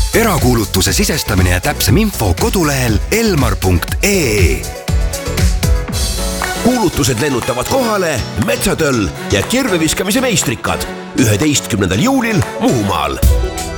Erakuulutuse sisestamine ja täpsem info kodulehel elmar.ee. Kuulutused lennutavad kohale Metsatöll ja kirveviskamise meistrikad 11. juulil Muhumaal.